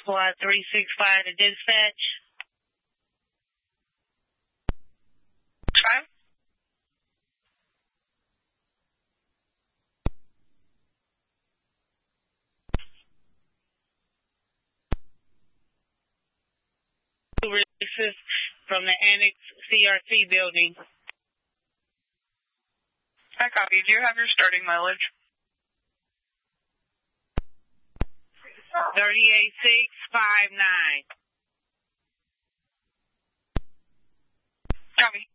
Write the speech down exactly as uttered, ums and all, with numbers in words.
Squad three six five to dispatch. Five. Two releases from the Annex C R T building. I copy. Do you have your starting mileage? thirty-eight six five nine. Copy.